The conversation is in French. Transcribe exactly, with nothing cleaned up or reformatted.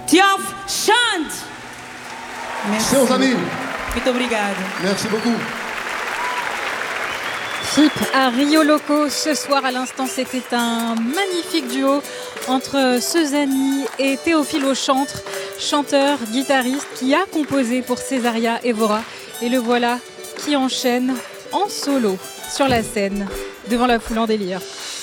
Tiof Chant. Merci. Chers amis. Muito obrigado. Merci beaucoup. Fripp à Rio Loco ce soir. À l'instant, c'était un magnifique duo entre Sezani et Théophile Auchantre, chanteur, guitariste qui a composé pour Césaria Evora. Et le voilà qui enchaîne en solo sur la scène devant la foule en délire.